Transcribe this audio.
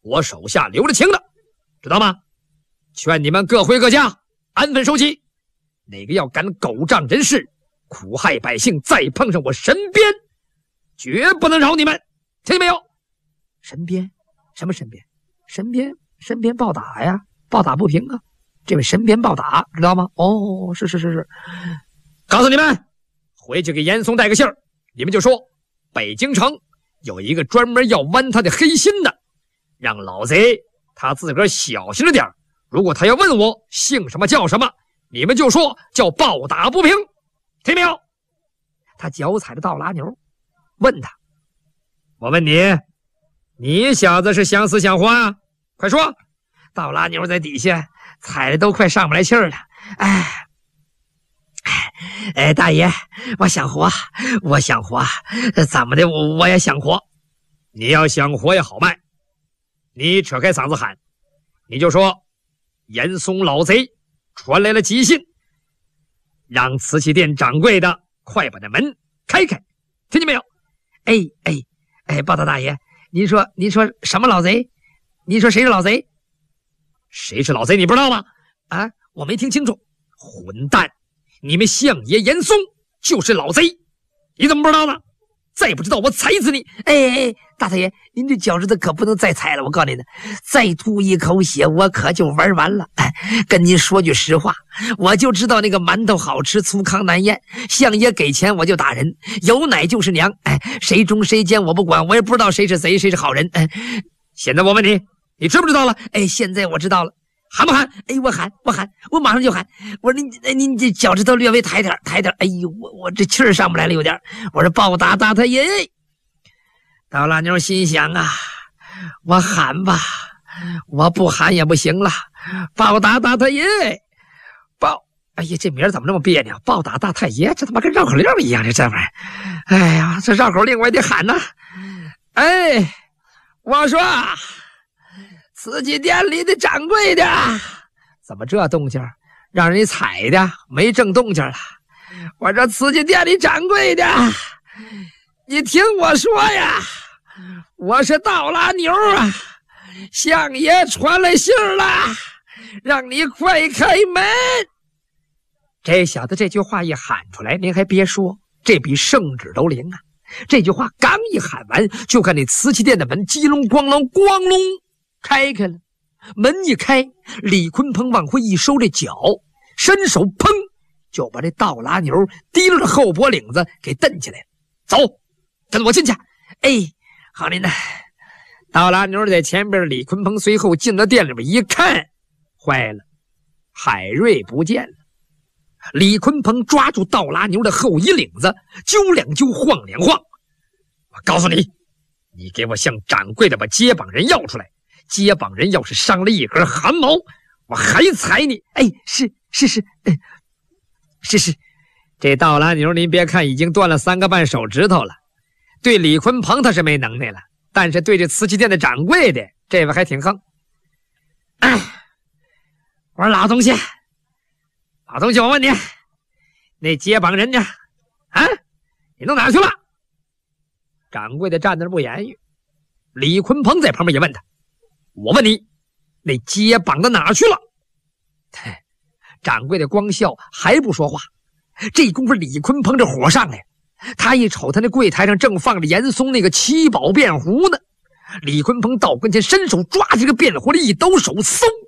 我手下留着情的，知道吗？劝你们各回各家，安分守己。哪个要敢狗仗人势，苦害百姓，再碰上我身边，绝不能饶你们，听见没有？身边？什么身边？身边暴打呀，暴打不平啊！这位身边暴打，知道吗？哦，是。告诉你们，回去给严嵩带个信儿，你们就说北京城有一个专门要剜他的黑心的，让老贼他自个儿小心着点。如果他要问我姓什么叫什么，你们就说叫暴打不平，听没有？他脚踩着倒拉牛，问他：我问你，你小子是想死想活啊？快说！倒拉牛在底下踩的都快上不来气儿了。大爷，我想活，怎么的？我也想活。你要想活也好卖，你扯开嗓子喊，你就说严嵩老贼传来了急信，让瓷器店掌柜的快把那门开开，听见没有？报道大爷，您说什么老贼？您说谁是老贼？谁是老贼你不知道吗？啊，我没听清楚。混蛋，你们相爷严嵩就是老贼，你怎么不知道呢？再不知道我踩死你！大太爷，您这脚趾头可不能再踩了，我告诉您的，再吐一口血我可就玩完了。跟您说句实话，我就知道那个馒头好吃，粗糠难咽，相爷给钱我就打人，有奶就是娘。谁忠谁奸我不管，我也不知道谁是贼谁是好人。现在我问你，你知不知道了？现在我知道了。喊不喊？我马上就喊。我说您这脚趾头略微抬点。我这气儿上不来了有点。我说暴打大太爷。倒拉妞心想啊，我喊吧，我不喊也不行了。暴打大太爷，这名怎么这么别扭？暴打大太爷，这他妈跟绕口令一样，这玩意儿。这绕口令我也得喊呢。我说瓷器店里的掌柜的，怎么这动静？让人踩的没正动静了。我说瓷器店里掌柜的，你听我说呀，我是倒拉牛啊，相爷传来信了，让你快开门。这小子这句话一喊出来，您还别说，这比圣旨都灵啊！这句话刚一喊完，就看那瓷器店的门叽隆咣啷咣隆开了。门一开，李鲲鹏往回一收这脚，伸手砰就把这倒拉牛提溜着后脖领子给蹬起来了。走，跟我进去。好您的。倒拉牛在前边，李鲲鹏随后进了店里边一看，坏了，海瑞不见了。李鲲鹏抓住倒拉牛的后衣领子，揪两揪，晃两晃。我告诉你，你给我向掌柜的把接榜人要出来。接榜人要是伤了一根汗毛，我还踩你。是。这倒拉牛您别看已经断了3个半手指头了，对李鲲鹏他是没能耐了，但是对这瓷器店的掌柜的这位还挺横。我说老东西，我问你，那接榜人呢？你弄哪去了？掌柜的站那不言语。李鲲鹏在旁边也问他，我问你，那接榜的哪去了？掌柜的光笑，还不说话。这功夫李鲲鹏这火上来，他一瞅他那柜台上正放着严嵩那个7宝便壶呢。李鲲鹏到跟前伸手抓这个便壶的一抖手，嗖